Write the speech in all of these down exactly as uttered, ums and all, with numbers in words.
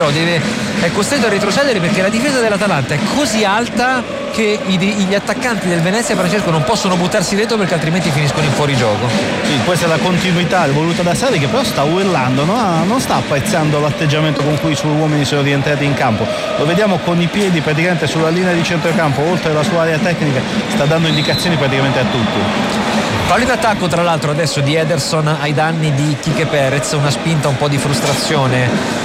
deve, è costretto a retrocedere perché la difesa dell'Atalanta è così alta che i, gli attaccanti del Venezia, Francesco, non possono buttarsi dentro perché altrimenti finiscono in fuorigioco. Sì, questa è la continuità voluta da Sarri, che però sta urlando, no? Non sta apprezzando l'atteggiamento con cui i suoi uomini sono rientrati in campo. Lo vediamo con i piedi praticamente sulla linea di centrocampo, oltre alla sua area tecnica, sta dando indicazioni praticamente a tutti. Fallo in attacco tra l'altro adesso di Ederson ai danni di Quique Perez, una spinta, un po' di frustrazione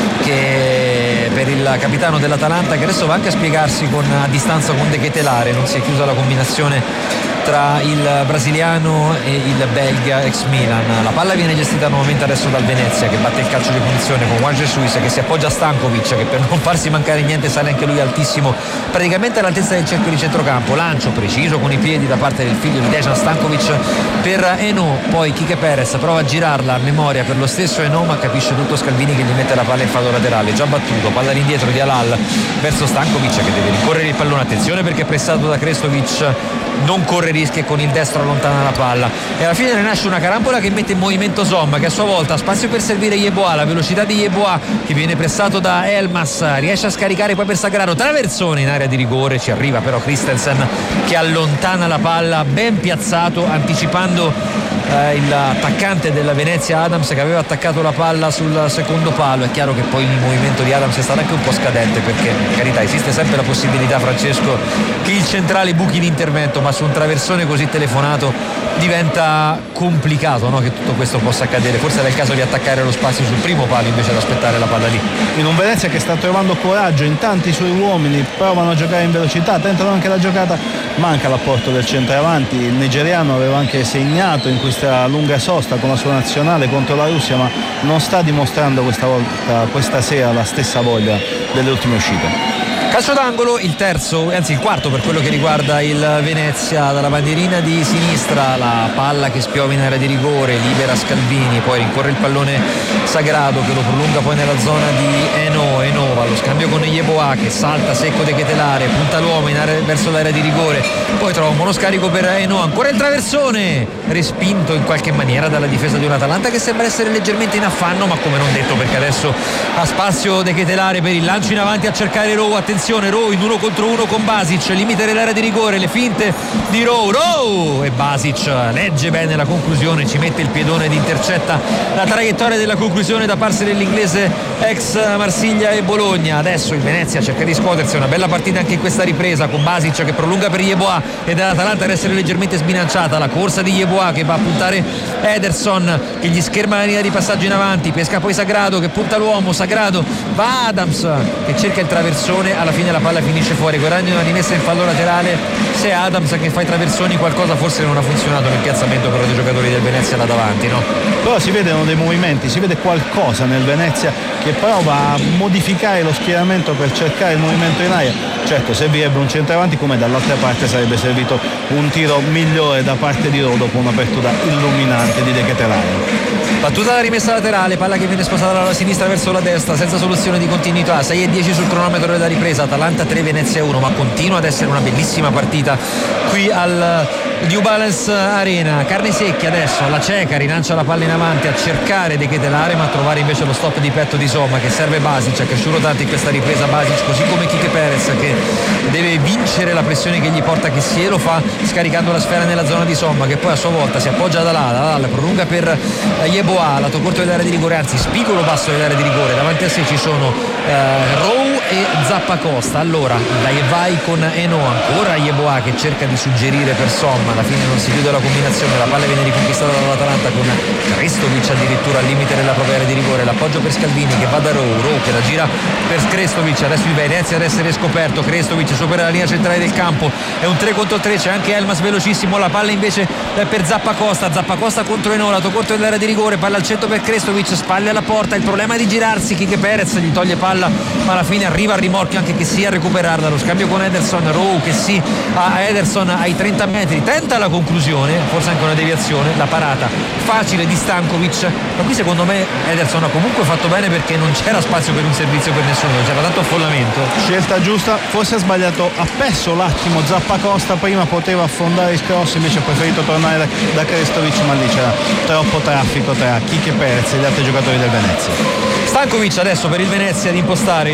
che per il capitano dell'Atalanta, che adesso va anche a spiegarsi con, a distanza con De Ketelare. Non si è chiusa la combinazione tra il brasiliano e il belga ex Milan. La palla viene gestita nuovamente adesso dal Venezia, che batte il calcio di punizione con Juan Jesus, che si appoggia a Stankovic, che per non farsi mancare niente sale anche lui altissimo, praticamente all'altezza del cerchio di centrocampo. Lancio preciso con i piedi da parte del figlio di Dejan Stankovic per Eno, poi Quique Perez prova a girarla a memoria per lo stesso Eno, ma capisce tutto Scalvini che gli mette la palla in fallo laterale. Già battuto, palla all'indietro di Alal verso Stankovic, che deve rincorrere il pallone. Attenzione perché è pressato da Krestovic, non corre rischi e con il destro allontana la palla, e alla fine ne nasce una carambola che mette in movimento Somma, che a sua volta ha spazio per servire Yeboah. La velocità di Yeboah, che viene pressato da Elmas, riesce a scaricare poi per Sagrado, traversone in area di rigore, ci arriva però Christensen che allontana la palla, ben piazzato, anticipando eh, l'attaccante della Venezia Adams, che aveva attaccato la palla sul secondo palo. È chiaro che poi il movimento di Adams è stato anche un po' scadente, perché per carità esiste sempre la possibilità, Francesco, che il centrale buchi l'intervento, ma su un traversone così telefonato diventa complicato, no? Che tutto questo possa accadere. Forse era il caso di attaccare lo spazio sul primo palo invece di aspettare la palla lì. In un Venezia che sta trovando coraggio, in tanti suoi uomini provano a giocare in velocità, tentano anche la giocata, manca l'apporto del centravanti. Il nigeriano aveva anche segnato in questa lunga sosta con la sua nazionale contro la Russia, ma non sta dimostrando questa volta, questa sera, la stessa voglia delle ultime uscite. Calcio d'angolo, il terzo, anzi il quarto per quello che riguarda il Venezia, dalla bandierina di sinistra, la palla che spiova in area di rigore, libera Scalvini, poi rincorre il pallone Sagrado che lo prolunga poi nella zona di Eno. Eno va allo scambio con Yeboah, che salta secco De Ketelare, punta l'uomo in area, verso l'area di rigore, poi trova un monoscarico per Eno, ancora il traversone, respinto in qualche maniera dalla difesa di un Atalanta che sembra essere leggermente in affanno, ma come non detto, perché adesso ha spazio De Ketelare per il lancio in avanti a cercare Rowe. Attenzione, Rowe in uno contro uno con Basic, limite dell'area di rigore, le finte di Rowe, Rowe e Basic legge bene la conclusione, ci mette il piedone ed intercetta la traiettoria della conclusione da parte dell'inglese ex Marsiglia e Bologna. Adesso il Venezia cerca di scuotersi, una bella partita anche in questa ripresa, con Basic che prolunga per Yeboah ed l'Atalanta ad essere leggermente sbilanciata. La corsa di Yeboah che va a puntare Ederson, che gli scherma la linea di passaggio in avanti, pesca poi Sagrado che punta l'uomo, Sagrado va Adams che cerca il traversone, alla fine la palla finisce fuori, guadagna una rimessa in fallo laterale. Se Adams che fa i traversoni, qualcosa forse non ha funzionato nel piazzamento per i giocatori del Venezia là davanti, no? Però si vedono dei movimenti, si vede qualcosa nel Venezia che prova a modificare lo schieramento per cercare il movimento in aria. Certo, servirebbe un centravanti, come dall'altra parte sarebbe servito un tiro migliore da parte di Rowe dopo un'apertura illuminante di De Ketelare. Battuta la rimessa laterale, palla che viene spostata dalla sinistra verso la destra senza soluzione di continuità. Sei e dieci sul cronometro della ripresa, Atalanta tre, Venezia uno, ma continua ad essere una bellissima partita qui al New Balance Arena. Carne secchia adesso alla cieca, rilancia la palla in avanti a cercare De Ketelare, ma a trovare invece lo stop di petto di Somma, che serve Basic, è cresciuto tanto in questa ripresa Basic, così come Quique Perez, che deve vincere la pressione che gli porta Kessie, e lo fa scaricando la sfera nella zona di Somma, che poi a sua volta si appoggia ad Alal, Alal prolunga per Yeboah, lato corto dell'area di rigore, anzi spigolo basso dell'area di rigore. Davanti a sé ci sono eh, Rowe e Zappacosta. Allora vai con Eno, ancora Yeboah che cerca di suggerire per Somma, alla fine non si chiude la combinazione, la palla viene riconquistata dall'Atalanta con Krestovic addirittura al limite della propria area di rigore. L'appoggio per Scalvini che va da Rowe, Rowe che la gira per Krestovic, adesso il Venezia ad essere scoperto. Krestovic supera la linea centrale del campo, è un tre contro tre, c'è anche Elmas velocissimo, la palla invece è per Zappacosta, Zappacosta contro Eno, lato corto dell'area di rigore, palla al centro per Krestovic, spalle alla porta, il problema è di girarsi, Quique Perez gli toglie palla, ma alla fine arriva al rimorchio anche che sia a recuperarla. Lo scambio con Ederson, Rowe che sì a Ederson ai trenta metri, tenta la conclusione, forse anche una deviazione, la parata facile di Stankovic, ma qui secondo me Ederson ha comunque fatto bene perché non c'era spazio per un servizio per nessuno, c'era tanto affollamento. Scelta giusta, forse ha sbagliato a peso l'attimo Zappacosta, prima poteva affondare il cross, invece ha preferito tornare da, da Krestovic, ma lì c'era troppo traffico tra Quique Perez e gli altri giocatori del Venezia. Stankovic adesso per il Venezia ad impostare